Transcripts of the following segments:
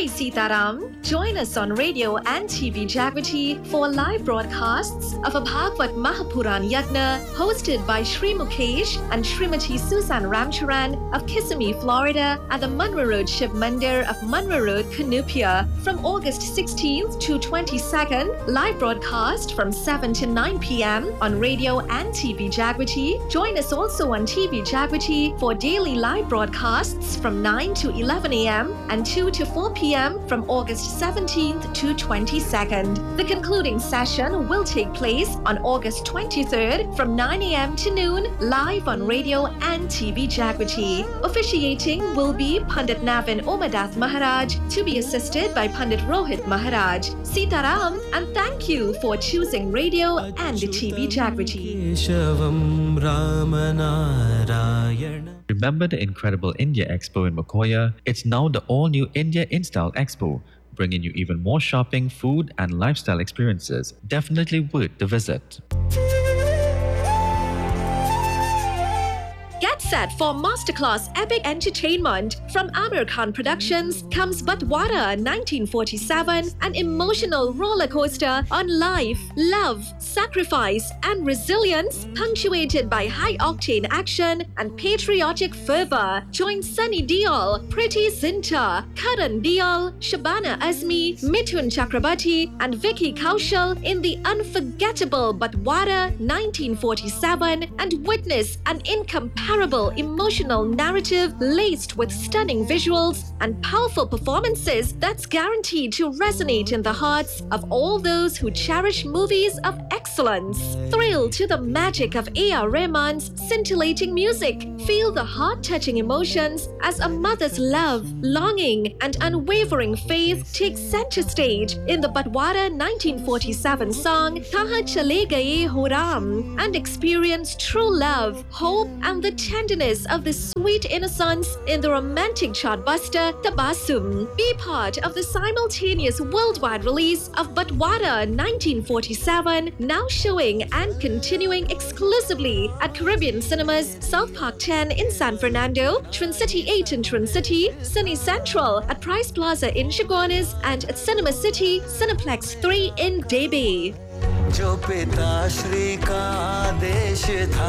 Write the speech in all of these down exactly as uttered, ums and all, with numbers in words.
Sri Sitaram. Join us on radio and T V Jagriti for live broadcasts of a Bhagavad Mahapuran Yagna hosted by Sri Mukesh and Srimati Susan Ramcharan of Kissimmee, Florida at the Munro Road Shiv Mandir of Munro Road, Cunupia from August sixteenth to twenty-second. Live broadcast from seven to nine p.m. on radio and T V Jagriti. Join us also on T V Jagriti for daily live broadcasts from nine to eleven a.m. and two to four p.m. from August seventeenth to twenty-second. The concluding session will take place on August twenty-third from nine a.m. to noon, live on radio and T V Jagriti. Officiating will be Pandit Navin Omadath Maharaj, to be assisted by Pandit Rohit Maharaj. Sitaram, and thank you for choosing radio and T V Jagriti. Remember the incredible India Expo in Makoya? It's now the all-new India InStyle Expo, bringing you even more shopping, food and lifestyle experiences. Definitely worth the visit. Get set for Masterclass Epic Entertainment. From Amir Khan Productions comes Batwara nineteen forty-seven, an emotional roller coaster on life, love, sacrifice, and resilience, punctuated by high-octane action and patriotic fervor. Join Sunny Deol, Priti Zinta, Karan Deol, Shabana Azmi, Mithun Chakrabarti, and Vicky Kaushal in the unforgettable Batwara nineteen forty-seven and witness an incomparable emotional narrative laced with stunning visuals and powerful performances that's guaranteed to resonate in the hearts of all those who cherish movies of excellence. Thrill to the magic of A R Rahman's scintillating music. Feel the heart-touching emotions as a mother's love, longing, and unwavering faith take center stage in the Batwara nineteen forty-seven song Kahan Chale Gaye Ho Ram, and experience true love, hope, and the tenderness of the sweet innocence in the romantic chartbuster Tabassum. Be part of the simultaneous worldwide release of Batwara nineteen forty-seven, now showing and continuing exclusively at Caribbean Cinemas, South Park ten in San Fernando, Trincity eight in Trincity, Cine Central at Price Plaza in Chaguanas, and at Cinema City, Cineplex three in Debe. जो पिता श्री का आदेश था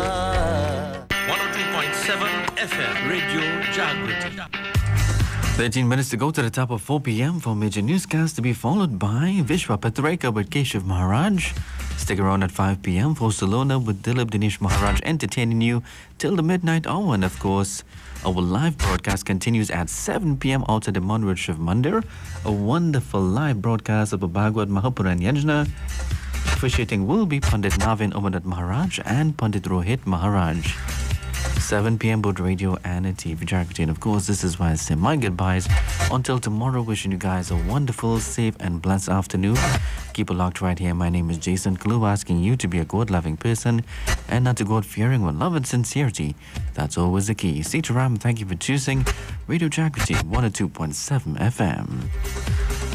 one oh two point seven F M Radio Jagriti. thirteen minutes to go to the top of four p.m. for major newscast to be followed by Vishwa Patrika with Keshav Maharaj. Stick around at five p.m. for Salona with Dilip Dinesh Maharaj entertaining you till the midnight hour. And of course, our live broadcast continues at seven p.m. out at the Munro Shiv Mandir. A wonderful live broadcast of a Bhagavad Mahapuran Yajna. Officiating will be Pandit Navin Omadath Maharaj and Pandit Rohit Maharaj. seven p.m. both radio and T V Jagriti. And of course, this is why I say my goodbyes. Until tomorrow, wishing you guys a wonderful, safe and blessed afternoon. Keep it locked right here. My name is Jason Kalu, asking you to be a God-loving person and not to God-fearing with love and sincerity. That's always the key. Sitaram, thank you for choosing Radio Jagriti one oh two point seven F M.